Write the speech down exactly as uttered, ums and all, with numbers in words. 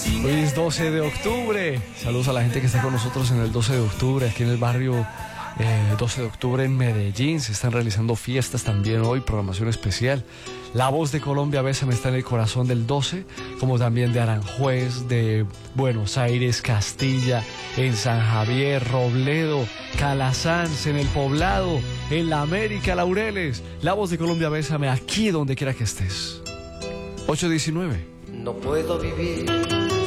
Hoy es doce de octubre. Saludos a la gente que está con nosotros en el doce de octubre, aquí en el barrio eh, doce de octubre en Medellín. Se están realizando fiestas también hoy, programación especial. La Voz de Colombia, Bésame, está en el corazón del doce, como también de Aranjuez, de Buenos Aires, Castilla, en San Javier, Robledo, Calasanz, en el Poblado, en la América, Laureles. La Voz de Colombia, Bésame, aquí donde quiera que estés. ocho diecinueve. No puedo vivir